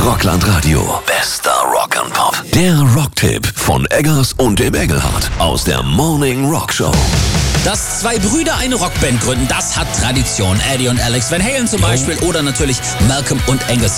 Rockland Radio. Bester Rock and Pop. Der Rocktipp von Eggers und dem Engelhardt aus der Morning Rock Show. Dass zwei Brüder eine Rockband gründen, das hat Tradition. Eddie und Alex Van Halen zum Beispiel oder natürlich Malcolm und Angus